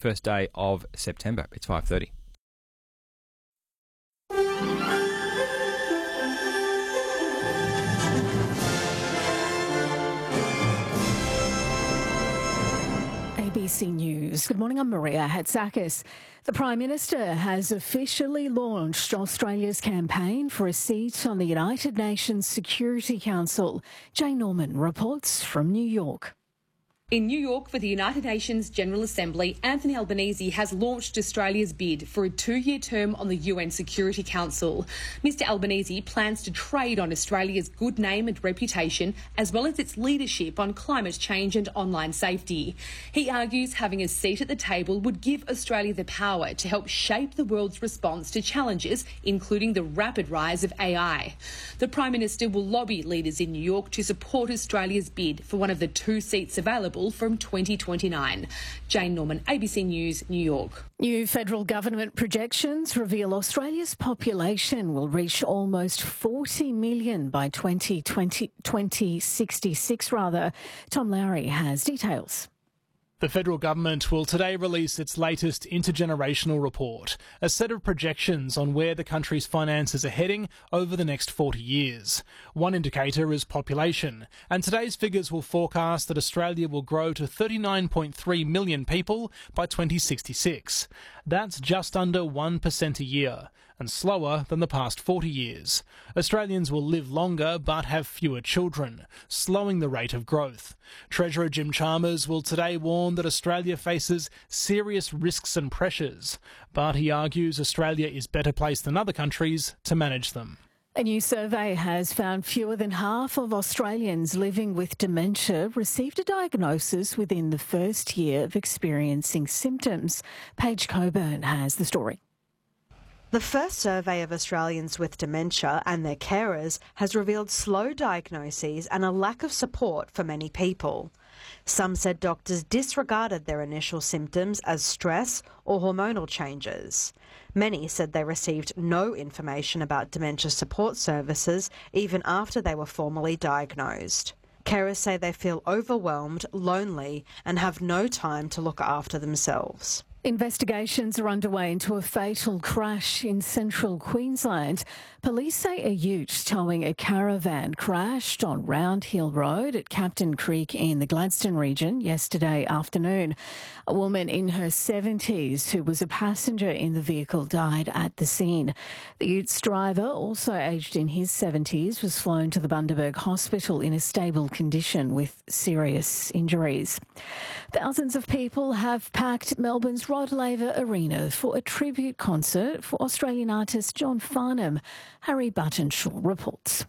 first day of September. It's 5:30. ABC News. Good morning, I'm Maria Hatzakis. The Prime Minister has officially launched Australia's campaign for a seat on the United Nations Security Council. Jane Norman reports from New York. In New York for the United Nations General Assembly, Anthony Albanese has launched Australia's bid for a 2-year term on the UN Security Council. Mr Albanese plans to trade on Australia's good name and reputation, as well as its leadership on climate change and online safety. He argues having a seat at the table would give Australia the power to help shape the world's response to challenges, including the rapid rise of AI. The Prime Minister will lobby leaders in New York to support Australia's bid for one of the 2 seats available from 2029. Jane Norman, ABC News, New York. New federal government projections reveal Australia's population will reach almost 40 million by 2066. Tom Lowry has details. The federal government will today release its latest intergenerational report, a set of projections on where the country's finances are heading over the next 40 years. One indicator is population, and today's figures will forecast that Australia will grow to 39.3 million people by 2066. That's just under 1% a year, and slower than the past 40 years. Australians will live longer but have fewer children, slowing the rate of growth. Treasurer Jim Chalmers will today warn that Australia faces serious risks and pressures, but he argues Australia is better placed than other countries to manage them. A new survey has found fewer than half of Australians living with dementia received a diagnosis within the first year of experiencing symptoms. Paige Coburn has the story. The first survey of Australians with dementia and their carers has revealed slow diagnoses and a lack of support for many people. Some said doctors disregarded their initial symptoms as stress or hormonal changes. Many said they received no information about dementia support services even after they were formally diagnosed. Carers say they feel overwhelmed, lonely, and have no time to look after themselves. Investigations are underway into a fatal crash in central Queensland. Police say a ute towing a caravan crashed on Round Hill Road at Captain Creek in the Gladstone region yesterday afternoon. A woman in her 70s who was a passenger in the vehicle died at the scene. The ute's driver, also aged in his 70s, was flown to the Bundaberg Hospital in a stable condition with serious injuries. Thousands of people have packed Melbourne's Rod Laver Arena for a tribute concert for Australian artist John Farnham. Harry Buttonshaw reports.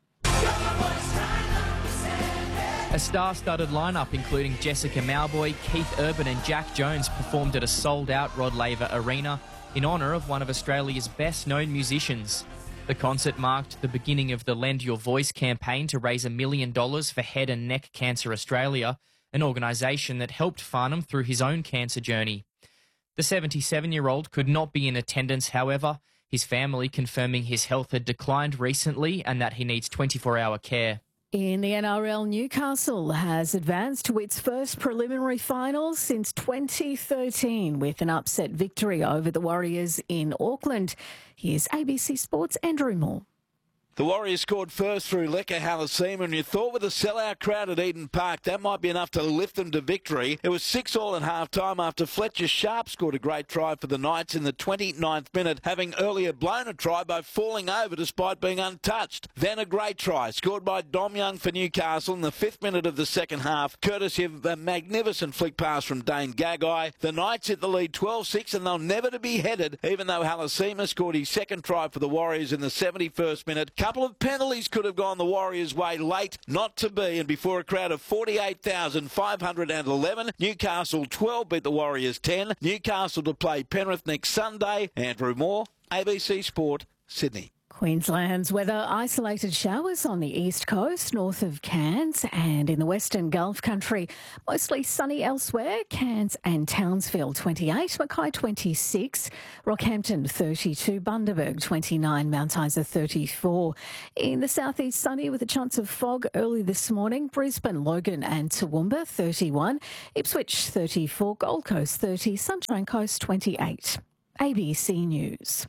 A star-studded lineup including Jessica Mauboy, Keith Urban and Jack Jones performed at a sold-out Rod Laver Arena in honour of one of Australia's best-known musicians. The concert marked the beginning of the Lend Your Voice campaign to raise $1 million for Head and Neck Cancer Australia, an organisation that helped Farnham through his own cancer journey. The 77-year-old could not be in attendance, however, his family confirming his health had declined recently and that he needs 24-hour care. In the NRL, Newcastle has advanced to its first preliminary final since 2013 with an upset victory over the Warriors in Auckland. Here's ABC Sports' Andrew Moore. The Warriors scored first through Leka Halasima, and you thought with a sellout crowd at Eden Park that might be enough to lift them to victory. It was 6-all at half-time after Fletcher Sharp scored a great try for the Knights in the 29th minute, having earlier blown a try by falling over despite being untouched. Then a great try scored by Dom Young for Newcastle in the 5th minute of the second half, courtesy of a magnificent flick pass from Dane Gagai. The Knights hit the lead 12-6 and they're never to be headed, even though Halasima scored his second try for the Warriors in the 71st minute. Couple of penalties could have gone the Warriors' way late, not to be, and before a crowd of 48,511, Newcastle 12 beat the Warriors 10. Newcastle to play Penrith next Sunday. Andrew Moore, ABC Sport, Sydney. Queensland's weather, isolated showers on the east coast, north of Cairns and in the western Gulf country. Mostly sunny elsewhere. Cairns and Townsville 28, Mackay 26, Rockhampton 32, Bundaberg 29, Mount Isa 34. In the southeast, sunny with a chance of fog early this morning. Brisbane, Logan and Toowoomba 31, Ipswich 34, Gold Coast 30, Sunshine Coast 28. ABC News.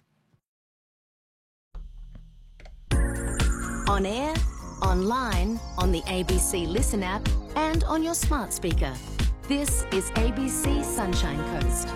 On air, online, on the ABC Listen app and on your smart speaker. This is ABC Sunshine Coast.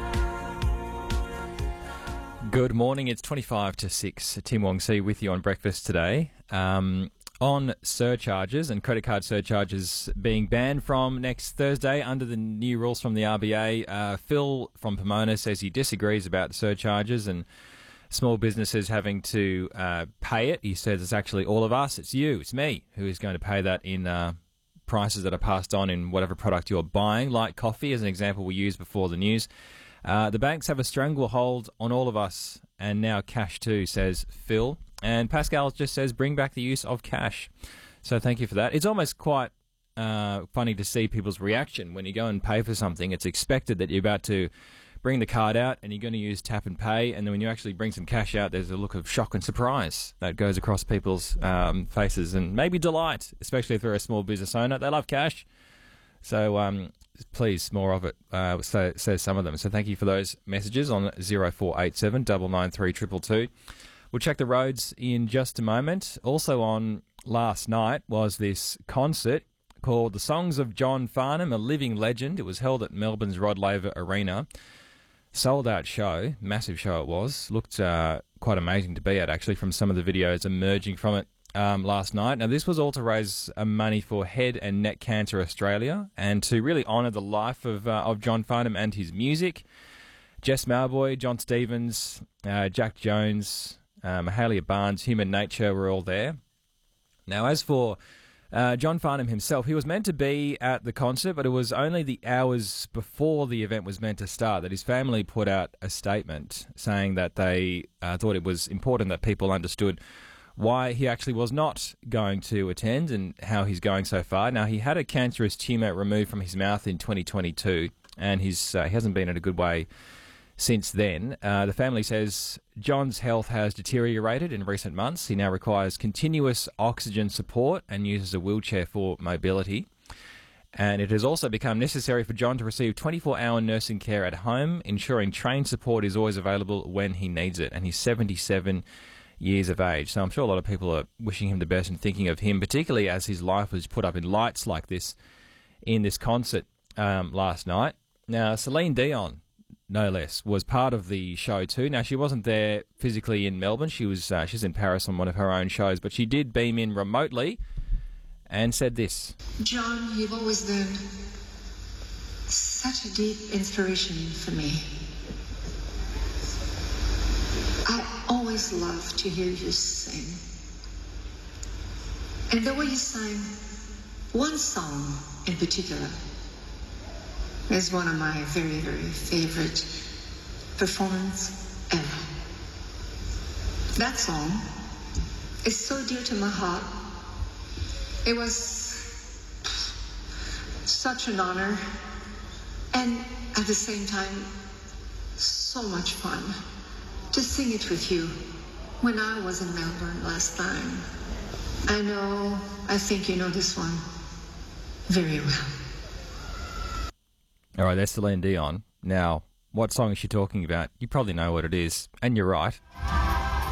Good morning, it's 25 to 6. Tim Wong See with you on breakfast today. On surcharges and credit card surcharges being banned from next Thursday under the new rules from the RBA, Phil from Pomona says he disagrees about the surcharges and small businesses having to pay it. He says it's actually all of us, it's you, it's me, who is going to pay that in prices that are passed on in whatever product you're buying, like coffee, as an example we used before the news. The banks have a stranglehold on all of us, and now cash too, says Phil. And Pascal just says, bring back the use of cash. So thank you for that. It's almost quite funny to see people's reaction when you go and pay for something. It's expected that you're about to bring the card out and you're going to use tap and pay, and then when you actually bring some cash out, there's a look of shock and surprise that goes across people's faces, and maybe delight, especially if they're a small business owner. They love cash, so please, more of it, says some of them. So thank you for those messages on 0487 993 222. We'll check the roads in just a moment. Also on last night was this concert called The Songs of John Farnham, a living legend. It was held at Melbourne's Rod Laver Arena. Sold-out show, massive show it was. Looked quite amazing to be at, actually, from some of the videos emerging from it last night. Now, this was all to raise money for Head and Neck Cancer Australia and to really honour the life of John Farnham and his music. Jess Mauboy, John Stevens, Jack Jones, Mahalia Barnes, Human Nature were all there. Now, as for John Farnham himself, he was meant to be at the concert, but it was only the hours before the event was meant to start that his family put out a statement saying that they thought it was important that people understood why he actually was not going to attend and how he's going so far. Now, he had a cancerous tumour removed from his mouth in 2022, and he hasn't been in a good way since then. The family says John's health has deteriorated in recent months. He now requires continuous oxygen support and uses a wheelchair for mobility. And it has also become necessary for John to receive 24-hour nursing care at home, ensuring trained support is always available when he needs it. And he's 77 years of age. So I'm sure a lot of people are wishing him the best and thinking of him, particularly as his life was put up in lights like this in this concert last night. Now, Celine Dion, no less, was part of the show too. Now, she wasn't there physically in Melbourne. She's in Paris on one of her own shows, but she did beam in remotely and said this. John, you've always been such a deep inspiration for me. I always love to hear you sing. And the way you sang one song in particular is one of my very, very favorite performances ever. That song is so dear to my heart. It was such an honor and at the same time so much fun to sing it with you when I was in Melbourne last time. I think you know this one very well. All right, that's Celine Dion. Now, what song is she talking about? You probably know what it is, and you're right.